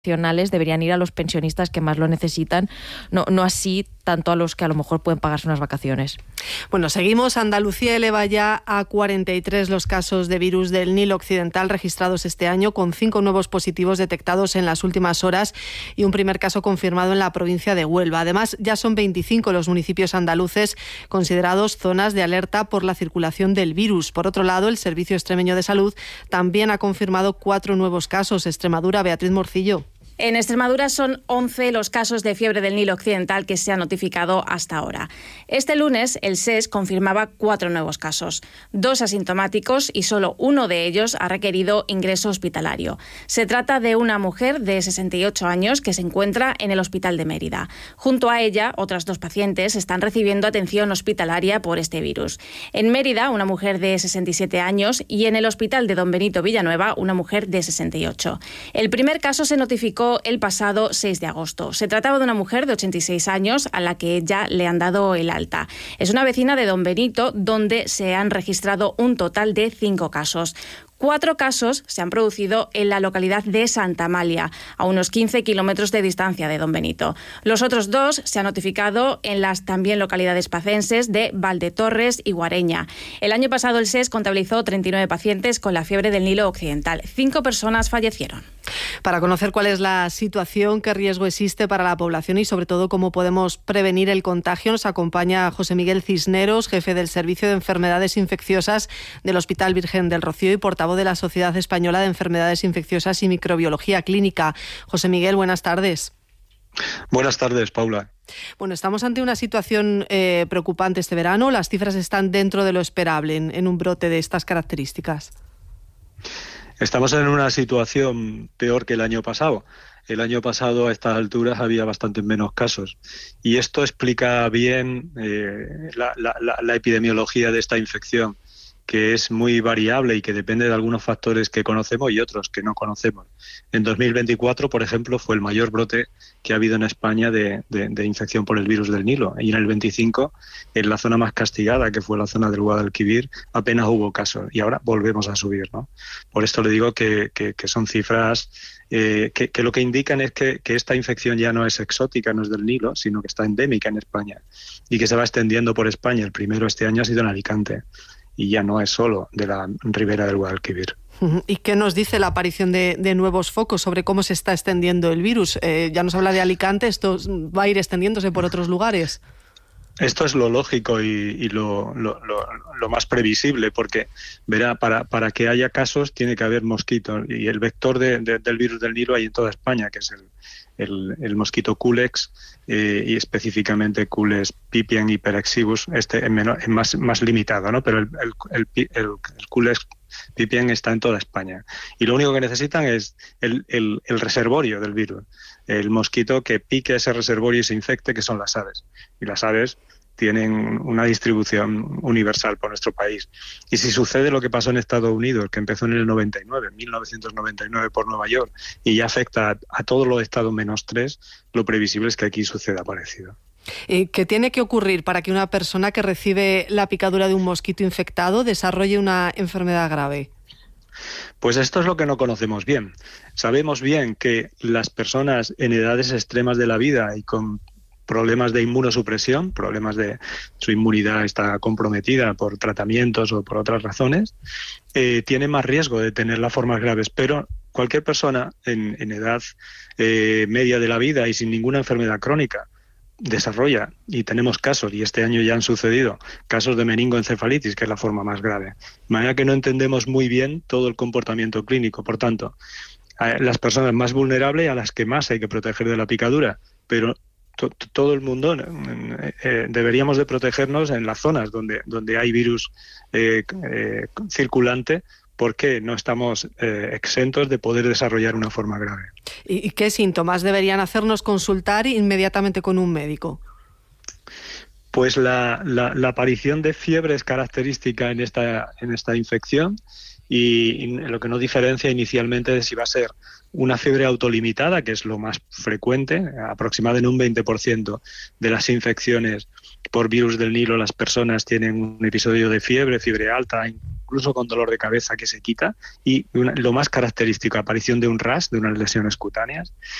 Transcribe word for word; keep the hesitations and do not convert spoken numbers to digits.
deberían ir a los pensionistas que más lo necesitan, no, no así tanto a los que a lo mejor pueden pagarse unas vacaciones. Bueno, seguimos. Andalucía eleva ya a cuarenta y tres los casos de virus del Nilo Occidental registrados este año, con cinco nuevos positivos detectados en las últimas horas y un primer caso confirmado en la provincia de Huelva. Además, ya son veinticinco los municipios andaluces considerados zonas de alerta por la circulación del virus. Por otro lado, el Servicio Extremeño de Salud también ha confirmado cuatro nuevos casos. Extremadura, Beatriz Morcillo. En Extremadura son once los casos de fiebre del Nilo Occidental que se han notificado hasta ahora. Este lunes el S E S confirmaba cuatro nuevos casos, dos asintomáticos y solo uno de ellos ha requerido ingreso hospitalario. Se trata de una mujer de sesenta y ocho años que se encuentra en el Hospital de Mérida. Junto a ella, otras dos pacientes están recibiendo atención hospitalaria por este virus. En Mérida, una mujer de sesenta y siete años y en el Hospital de Don Benito Villanueva, una mujer de sesenta y ocho. El primer caso se notificó el pasado seis de agosto. Se trataba de una mujer de ochenta y seis años a la que ya le han dado el alta. Es una vecina de Don Benito, donde se han registrado un total de cinco casos. Cuatro casos se han producido en la localidad de Santa Amalia, a unos quince kilómetros de distancia de Don Benito. Los otros dos se han notificado en las también localidades pacenses de Valdetorres y Guareña. El año pasado el S E S contabilizó treinta y nueve pacientes con la fiebre del Nilo Occidental. Cinco personas fallecieron. Para conocer cuál es la situación, qué riesgo existe para la población y sobre todo cómo podemos prevenir el contagio, nos acompaña José Miguel Cisneros, jefe del Servicio de Enfermedades Infecciosas del Hospital Virgen del Rocío y portavoz de la Sociedad Española de Enfermedades Infecciosas y Microbiología Clínica. José Miguel, buenas tardes. Buenas tardes, Paula. Bueno, estamos ante una situación eh, preocupante este verano. Las cifras están dentro de lo esperable en, en un brote de estas características. Estamos en una situación peor que el año pasado. El año pasado a estas alturas había bastante menos casos y esto explica bien eh, la, la, la epidemiología de esta infección, que es muy variable y que depende de algunos factores que conocemos y otros que no conocemos. En dos mil veinticuatro, por ejemplo, fue el mayor brote que ha habido en España de, de, de infección por el virus del Nilo. Y en el veinticinco, en la zona más castigada, que fue la zona del Guadalquivir, apenas hubo casos. Y ahora volvemos a subir, ¿no? Por esto le digo que, que, que son cifras eh, que, que lo que indican es que, que esta infección ya no es exótica, no es del Nilo, sino que está endémica en España y que se va extendiendo por España. El primero este año ha sido en Alicante. Y ya no es solo de la ribera del Guadalquivir. ¿Y qué nos dice la aparición de, de nuevos focos sobre cómo se está extendiendo el virus? Eh, ya nos habla de Alicante, ¿esto va a ir extendiéndose por otros lugares? Esto es lo lógico y, y lo, lo, lo, lo más previsible, porque verá, para, para que haya casos tiene que haber mosquitos, y el vector de, de, del virus del Nilo hay en toda España, que es el, el, el mosquito Culex, eh, y específicamente Culex pipiens hyperexivus, este es, menor, es más, más limitado, ¿no? Pero el, el, el, el, el Culex pipiens está en toda España. Y lo único que necesitan es el, el, el reservorio del virus, el mosquito que pique ese reservorio y se infecte, que son las aves. Y las aves tienen una distribución universal por nuestro país. Y si sucede lo que pasó en Estados Unidos, que empezó en el noventa y nueve, mil novecientos noventa y nueve por Nueva York, y ya afecta a, a todos los estados menos tres, lo previsible es que aquí suceda parecido. ¿Qué tiene que ocurrir para que una persona que recibe la picadura de un mosquito infectado desarrolle una enfermedad grave? Pues esto es lo que no conocemos bien. Sabemos bien que las personas en edades extremas de la vida y con problemas de inmunosupresión, problemas de su inmunidad está comprometida por tratamientos o por otras razones, eh, tienen más riesgo de tener las formas graves, pero cualquier persona en, en edad eh, media de la vida y sin ninguna enfermedad crónica desarrolla, y tenemos casos, y este año ya han sucedido, casos de meningoencefalitis, que es la forma más grave. De manera que no entendemos muy bien todo el comportamiento clínico. Por tanto, a las personas más vulnerables, a las que más hay que proteger de la picadura, pero to- todo el mundo eh, eh, deberíamos de protegernos en las zonas donde, donde hay virus eh, eh, circulante, porque no estamos eh, exentos de poder desarrollar una forma grave. ¿Y qué síntomas deberían hacernos consultar inmediatamente con un médico? Pues la, la, la aparición de fiebre es característica en esta, en esta infección, y, y lo que nos diferencia inicialmente es si va a ser una fiebre autolimitada, que es lo más frecuente, aproximadamente en un veinte por ciento de las infecciones por virus del Nilo las personas tienen un episodio de fiebre, fiebre alta, incluso con dolor de cabeza que se quita, y una, lo más característico, aparición de un rash, de unas lesiones cutáneas.